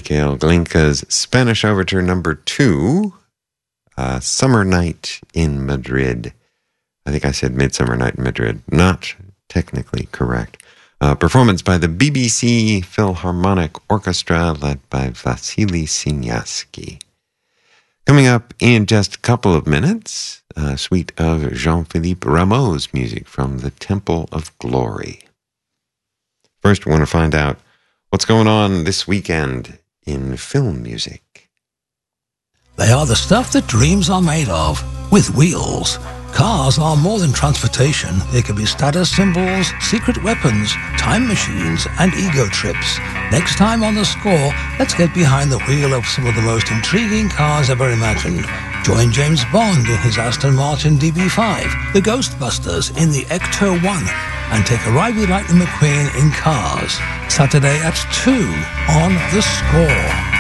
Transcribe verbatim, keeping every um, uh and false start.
Mikhail Glinka's Spanish Overture number two, uh, Summer Night in Madrid. I think I said Midsummer Night in Madrid. Not technically correct. Uh, performance by the B B C Philharmonic Orchestra led by Vasily Sinyasky. Coming up in just a couple of minutes, a suite of Jean-Philippe Rameau's music from the Temple of Glory. First, we want to find out what's going on this weekend in film music. They are the stuff that dreams are made of, with wheels. Cars are more than transportation. They can be status symbols, secret weapons, time machines, and ego trips. Next time on The Score, let's get behind the wheel of some of the most intriguing cars ever imagined. Join James Bond in his Aston Martin D B five, the Ghostbusters in the Ecto one, and take a ride with Lightning McQueen in Cars. Saturday at two on The Score.